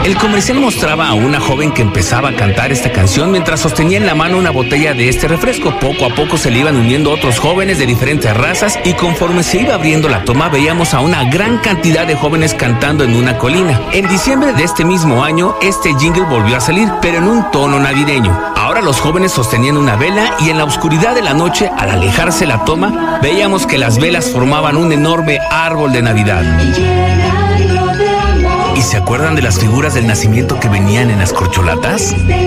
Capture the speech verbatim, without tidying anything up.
El comercial mostraba a una joven que empezaba a cantar esta canción mientras sostenía en la mano una botella de este refresco. Poco a poco se le iban uniendo otros jóvenes de diferentes razas y conforme se iba abriendo la toma veíamos a una gran cantidad de jóvenes cantando en una colina. En diciembre de este mismo año, este jingle volvió a salir, pero en un tono navideño. Ahora los jóvenes sostenían una vela y en la oscuridad de la noche, al alejarse la toma, veíamos que las velas formaban un enorme árbol de Navidad. ¿Y se acuerdan de las figuras del nacimiento que venían en las corcholatas?